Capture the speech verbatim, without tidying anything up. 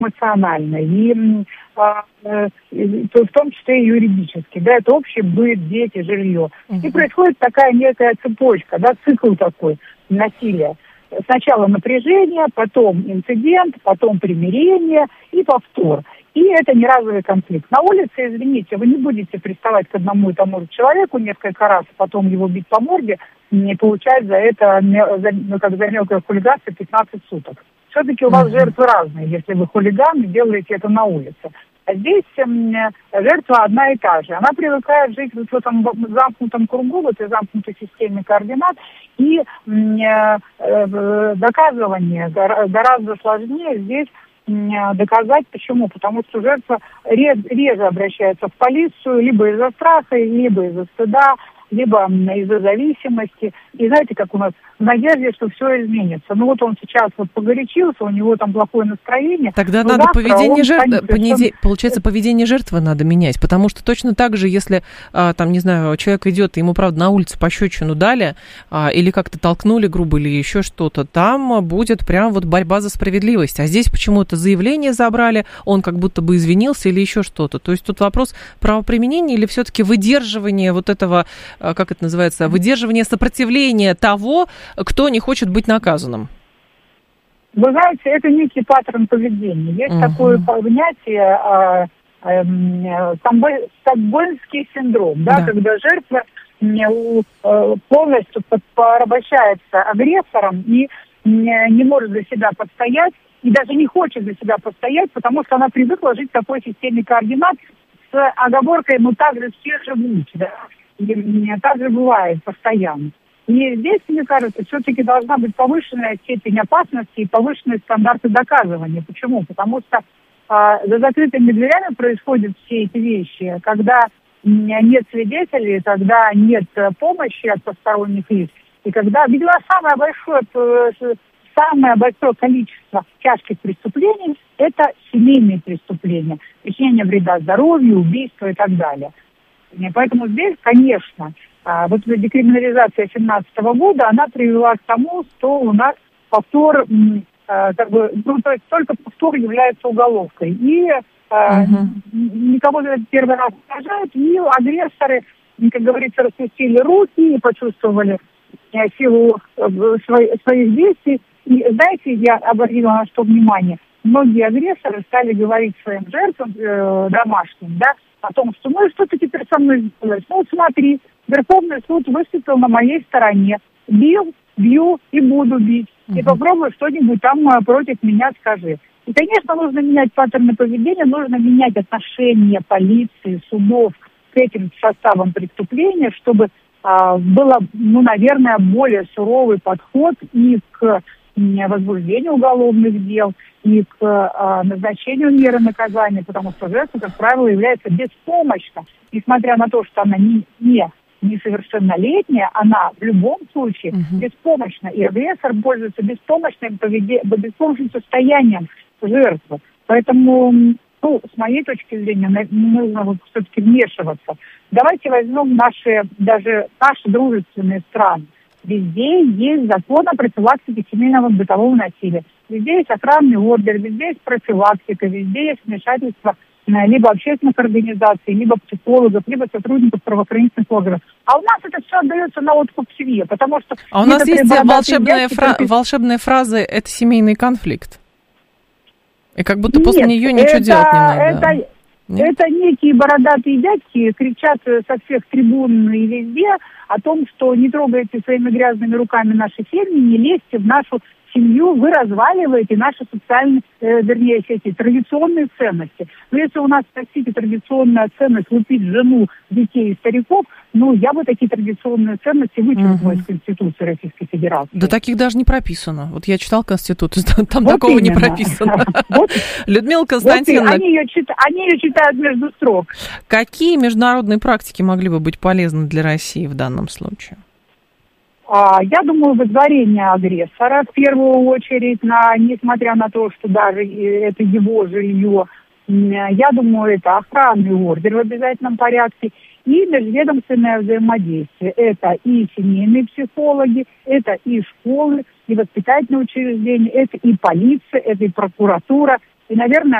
эмоционально, и а, э, в том числе и юридически. Да, это общий быт, дети, жилье. Uh-huh. И происходит такая некая цепочка, да, цикл такой насилия. Сначала напряжение, потом инцидент, потом примирение и повтор. И это не разовый конфликт. На улице, извините, вы не будете приставать к одному и тому же человеку несколько раз, а потом его бить по морде, не получать за это, ну, как за мелкое хулиганство, пятнадцать суток. Все-таки у вас uh-huh. жертвы разные, если вы хулиган и делаете это на улице. А здесь э, жертва одна и та же. Она привыкает жить вот в этом замкнутом кругу, в этой замкнутой системе координат, и э, э, доказывание гораздо сложнее здесь э, доказать. Почему? Потому что жертва реже, реже обращается в полицию, либо из-за страха, либо из-за стыда, либо из-за зависимости. И знаете, как у нас в надежде, что все изменится. Ну вот он сейчас вот погорячился, у него там плохое настроение. Тогда надо поведение жертвы, совершенно... получается, поведение жертвы надо менять, потому что точно так же, если, а, там, не знаю, человек идет, ему, правда, на улице пощечину дали, а, или как-то толкнули грубо, или еще что-то, там будет прям вот борьба за справедливость. А здесь почему-то заявление забрали, он как будто бы извинился или еще что-то. То есть тут вопрос правоприменения или все-таки выдерживания вот этого, как это называется, выдерживание сопротивления того, кто не хочет быть наказанным? Вы знаете, это некий паттерн поведения. Есть uh-huh. такое понятие а, а, стокгольмский синдром, да, да. когда жертва полностью порабощается агрессором и не может за себя постоять, и даже не хочет за себя постоять, потому что она привыкла жить в такой системе координат с оговоркой, ну так же все живут, да. И так же бывает постоянно. И здесь, мне кажется, все-таки должна быть повышенная степень опасности и повышенные стандарты доказывания. Почему? Потому что а, за закрытыми дверями происходят все эти вещи, когда нет свидетелей, когда нет помощи от посторонних лиц, и когда, видимо, самое большое, самое большое количество тяжких преступлений – это семейные преступления, причинение вреда здоровью, убийства и так далее. Поэтому здесь, конечно, вот эта декриминализация две тысячи семнадцатого года, она привела к тому, что у нас повтор, как бы, ну, то есть только повтор является уголовкой. И uh-huh. никого за это первый раз не сажают, и агрессоры, как говорится, распустили руки и почувствовали силу своих действий. И знаете, я обратила на что внимание, многие агрессоры стали говорить своим жертвам э, домашним, да, о том, что ну и что ты теперь со мной сделаешь? Ну, смотри, Верховный суд выступил на моей стороне. Бил, бью и буду бить. Uh-huh. И попробуй что-нибудь там против меня скажи. И, конечно, нужно менять паттерны поведения, нужно менять отношение полиции, судов к этим составам преступления, чтобы а, было, ну, наверное, более суровый подход и к возбуждению уголовных дел, и к а, назначению меры наказания, потому что жертва, как правило, является беспомощна. Несмотря на то, что она не, не несовершеннолетняя, она в любом случае uh-huh. беспомощна. И агрессор пользуется беспомощным, поведе... беспомощным состоянием жертвы. Поэтому, ну, с моей точки зрения, нужно вот все-таки вмешиваться. Давайте возьмем наши, даже наши дружественные страны. Везде есть закон о профилактике семейного бытового насилия. Везде есть охранный ордер, везде есть профилактика, везде есть вмешательство либо общественных организаций, либо психологов, либо сотрудников правоохранительных органов. А у нас это все отдается на откуп семье, потому что... А у нас есть волшебная, фра... волшебная фраза «это семейный конфликт». И как будто Нет, после нее ничего это, делать не надо. Это, это некие бородатые дядьки кричат со всех трибун и везде о том, что не трогайте своими грязными руками наши семьи, не лезьте в нашу семью, вы разваливаете наши социальные, э, вернее, эти традиционные ценности. Но если у нас, простите, традиционная ценность лупить жену, детей и стариков, ну, я бы такие традиционные ценности вычеркнула из Конституции Российской Федерации. Да таких даже не прописано. Вот я читал Конституцию, там вот такого именно. Не прописано. Людмила Константиновна... Они ее читают между строк. Какие международные практики могли бы быть полезны для России в данном случае? Я думаю, выдворение агрессора в первую очередь, на, несмотря на то, что даже это его жилье, я думаю, это охранный ордер в обязательном порядке и межведомственное взаимодействие. Это и семейные психологи, это и школы, и воспитательные учреждения, это и полиция, это и прокуратура, И, наверное,